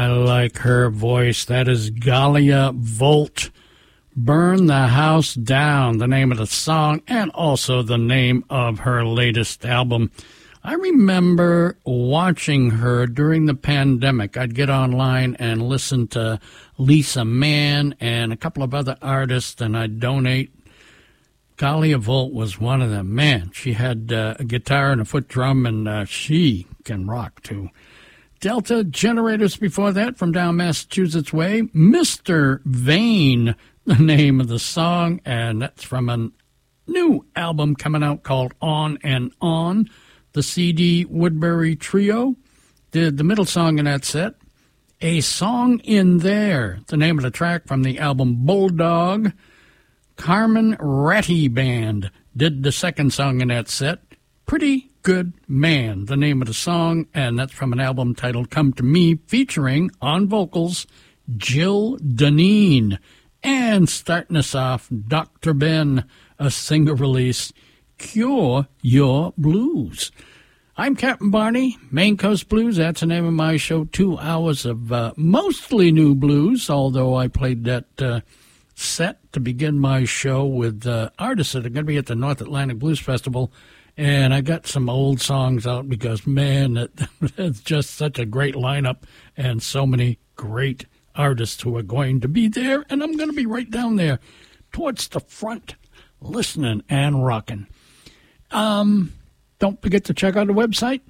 like her voice. That is Galia Volt. Burn the House Down, the name of the song, and also the name of her latest album. I remember watching her during the pandemic. I'd get online and listen to Lisa Mann and a couple of other artists, and I'd donate. Galia Volt was one of them. Man, she had a guitar and a foot drum, and she can rock, too. Delta Generators before that, from down Massachusetts way. Mr. Vane, the name of the song, and that's from a new album coming out called On and On. The C.D. Woodbury Trio did the middle song in that set. A Song in There, the name of the track from the album Bulldog. Carmen Ratty Band did the second song in that set. Pretty Good Man, the name of the song, and that's from an album titled Come to Me, featuring on vocals Jill Deneen. And starting us off, Dr. Ben, a single release, Cure Your Blues. I'm Captain Barney, Maine Coast Blues. That's the name of my show. 2 hours of mostly new blues, although I played that set to begin my show with artists that are going to be at the North Atlantic Blues Festival. And I got some old songs out because, man, it's just such a great lineup and so many great artists who are going to be there. And I'm going to be right down there towards the front listening and rocking. Don't forget to check out the website,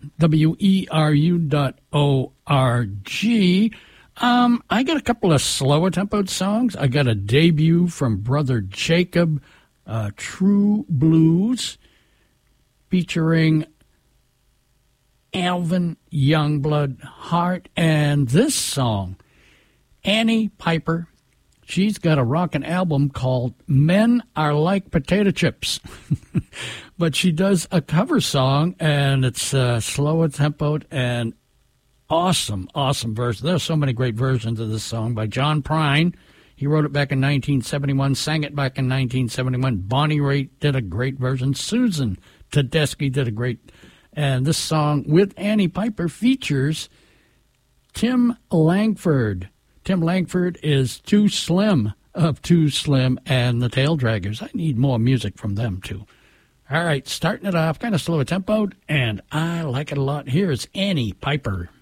weru.org. I got a couple of slower tempoed songs. I got a debut from Brother Jacob, True Blues, featuring Alvin Youngblood Hart, and this song, Annie Piper. She's got a rockin' album called Men Are Like Potato Chips. But she does a cover song, and it's slower tempoed and awesome version. There's so many great versions of this song by John Prine. He wrote it back in 1971, sang it back in 1971. Bonnie Raitt did a great version. Susan Tedeschi did a great. And this song with Annie Piper features Tim Langford. Tim Langford is Too Slim of Too Slim and the Tail Draggers. I need more music from them, too. All right, starting it off, kind of slow tempoed, and I like it a lot. Here's Annie Piper.